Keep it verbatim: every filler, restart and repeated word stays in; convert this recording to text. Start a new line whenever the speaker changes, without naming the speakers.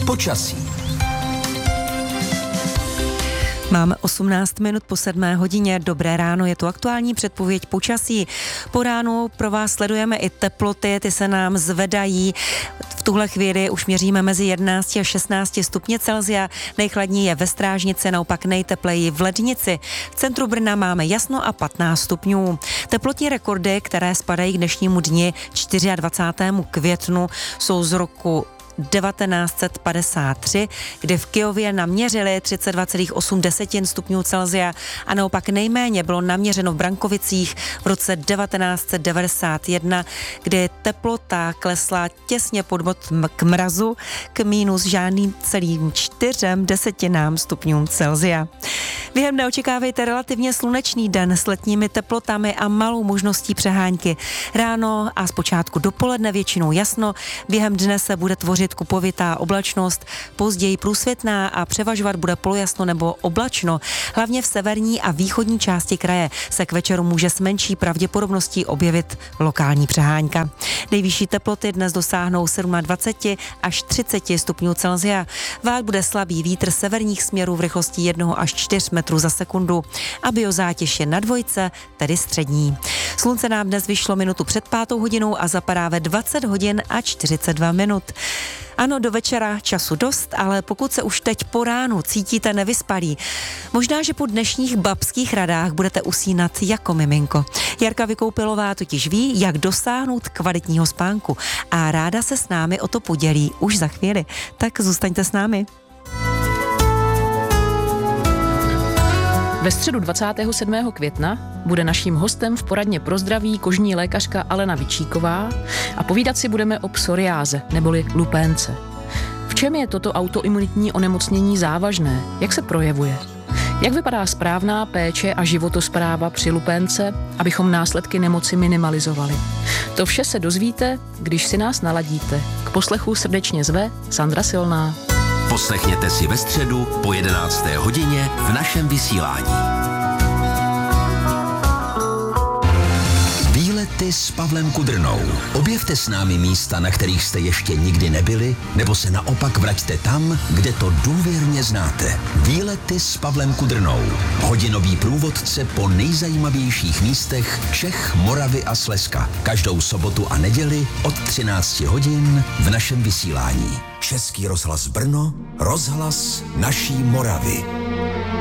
Počasí.
Máme osmnáct minut po sedmé hodině. Dobré ráno, je to aktuální předpověď počasí. Po ránu pro vás sledujeme i teploty, ty se nám zvedají. V tuhle chvíli už měříme mezi jedenácti a šestnácti stupně Celsia. Nejchladněji je ve Strážnici, naopak nejtepleji v Lednici. V centru Brna máme jasno a patnáct stupňů. Teplotní rekordy, které spadají k dnešnímu dni dvacátého čtvrtého květnu, jsou z roku devatenáct set padesát tři, kdy v Kyjově naměřili třicet dva celá osm stupňů Celsia a naopak nejméně bylo naměřeno v Brankovicích v roce devatenáct set devadesát jedna, kdy teplota klesla těsně pod bod k mrazu k minus žádným celým čtyřem desetinám stupňům Celsia. Během neočekávejte relativně slunečný den s letními teplotami a malou možností přehánky. Ráno a zpočátku dopoledne většinou jasno, během dne se bude tvořit kupovitá oblačnost, později průsvětná a převažovat bude polojasno nebo oblačno. Hlavně v severní a východní části kraje se k večeru může s menší pravděpodobností objevit lokální přehánka. Nejvyšší teploty dnes dosáhnou dvacet sedm až třicet stupňů Celsia. Vát bude slabý vítr severních směrů v rychlosti jednoho až čtyř metrů za sekundu a biozátěž je na dvojce, tedy střední. Slunce nám dnes vyšlo minutu před pátou hodinou a zapadá ve dvacet hodin a čtyřicet dva minut. Ano, do večera času dost, ale pokud se už teď po ránu cítíte nevyspalí, možná, že po dnešních babských radách budete usínat jako miminko. Jarka Vykoupilová totiž ví, jak dosáhnout kvalitního spánku a ráda se s námi o to podělí už za chvíli. Tak zůstaňte s námi.
Ve středu dvacátého sedmého května bude naším hostem v poradně pro zdraví kožní lékařka Alena Vičíková a povídat si budeme o psoriáze neboli lupénce. V čem je toto autoimunitní onemocnění závažné? Jak se projevuje? Jak vypadá správná péče a životospráva při lupénce, abychom následky nemoci minimalizovali? To vše se dozvíte, když si nás naladíte. K poslechu srdečně zve Sandra Silná.
Poslechněte si ve středu po jedenácté hodině v našem vysílání. Výlety s Pavlem Kudrnou. Objevte s námi místa, na kterých jste ještě nikdy nebyli, nebo se naopak vraťte tam, kde to důvěrně znáte. Výlety s Pavlem Kudrnou. Hodinový průvodce po nejzajímavějších místech Čech, Moravy a Slezska. Každou sobotu a neděli od třinácti hodin v našem vysílání. Český rozhlas Brno, rozhlas naší Moravy.